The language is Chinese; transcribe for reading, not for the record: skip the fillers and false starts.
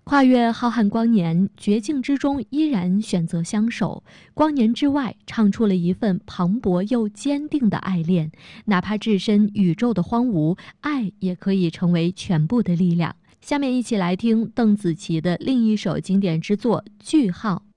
跨越浩瀚光年，绝境之中依然选择相守，光年之外唱出了一份磅礴又坚定的爱恋。哪怕置身宇宙的荒芜，爱也可以成为全部的力量。下面一起来听邓紫棋的另一首经典之作《句号》。